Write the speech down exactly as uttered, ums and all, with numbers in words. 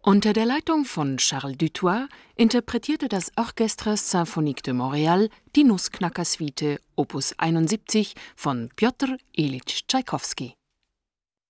Unter der Leitung von Charles Dutoit interpretierte das Orchestre Symphonique de Montréal die Nussknacker-Suite Opus einundsiebzig von Pjotr Iljitsch Tschaikowski.